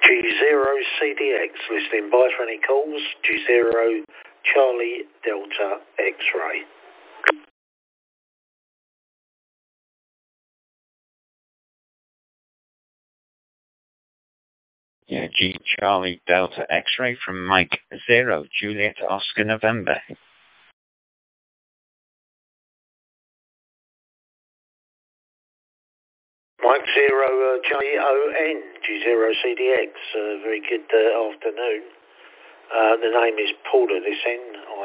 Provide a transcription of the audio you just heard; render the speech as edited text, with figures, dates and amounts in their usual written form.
G0CDX, listening by for any calls. G0 Charlie Delta X-ray. Yeah, G Charlie Delta X-ray from Mike 0 Juliet Oscar November. Mike 0 JON G0CDX. Very good afternoon. The name is Paula this end.